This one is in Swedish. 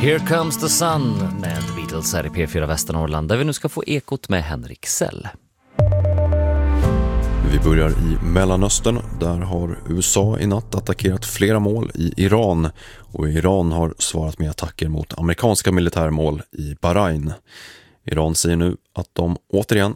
Here Comes the Sun med Beatles här i P4 Västernorrland, där vi nu ska få ekot med Henrik Sell. Vi börjar i Mellanöstern. Där har USA i natt attackerat flera mål i Iran, och Iran har svarat med attacker mot amerikanska militärmål i Bahrain. Iran säger nu att de återigen